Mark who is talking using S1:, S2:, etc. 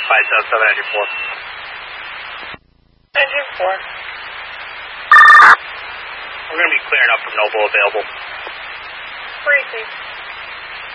S1: 577 engine 4.
S2: Engine 4.
S1: We're going to be clearing up from Noble available.
S2: Briefing.